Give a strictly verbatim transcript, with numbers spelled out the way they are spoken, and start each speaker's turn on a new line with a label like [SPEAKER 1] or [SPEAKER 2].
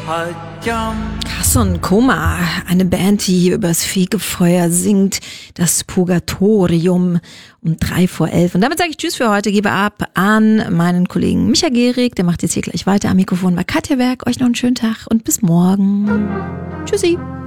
[SPEAKER 1] Carson Coma, eine Band, die übers Fegefeuer singt, das Purgatorium um drei vor elf. Und damit sage ich Tschüss für heute, gebe ab an meinen Kollegen Micha Gehrig, der macht jetzt hier gleich weiter am Mikrofon bei Katja Werk. Euch noch einen schönen Tag und bis morgen. Tschüssi.